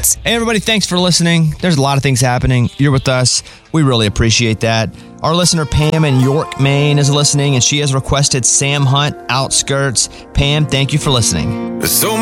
Sports. Hey, everybody, thanks for listening. There's a lot of things happening. You're with us. We really appreciate that. Our listener, Pam in York, Maine, is listening, and she has requested Sam Hunt, Outskirts. Pam, thank you for listening. There's so